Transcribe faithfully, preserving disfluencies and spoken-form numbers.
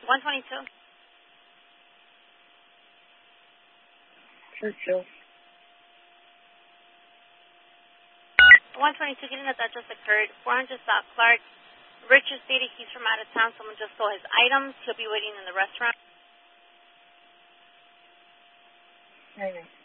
one twenty-two. Churchill. one twenty-two, getting that that just occurred. four hundred South Clark. Richard stated he's from out of town. Someone just stole his items. He'll be waiting in the restaurant. Okay.